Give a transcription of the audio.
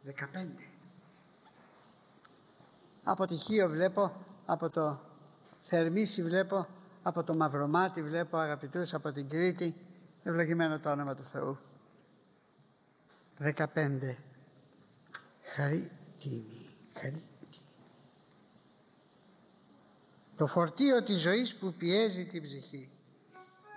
15. Από τη Χίο βλέπω, από το Θερμίσι βλέπω, από το Μαυρομάτι βλέπω αγαπητούς, από την Κρήτη, ευλογημένο το όνομα του Θεού. 15. Χαρίτιμη. Το φορτίο της ζωής που πιέζει την ψυχή.